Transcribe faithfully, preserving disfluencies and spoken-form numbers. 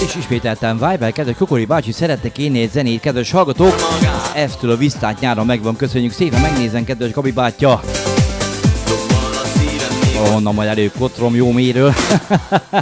És ismételten Viber, kedves Kokori bácsi, szerettek én egy zenét, kedves hallgatók. Ezt a Visztát nyáron megvan, köszönjük szépen, megnézem, kedves Gabi bátya. Onnan majd elő Kotrom jó méről.